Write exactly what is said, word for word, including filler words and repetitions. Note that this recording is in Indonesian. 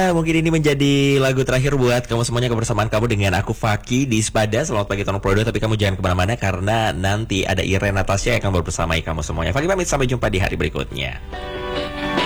Mungkin ini menjadi lagu terakhir buat kamu semuanya, kebersamaan kamu dengan aku Faki di Spada. Selamat pagi Tono Prodo, tapi kamu jangan kemana-mana karena nanti ada Irene Natasha yang akan berbersamai kamu semuanya. Faki pamit, sampai jumpa di hari berikutnya.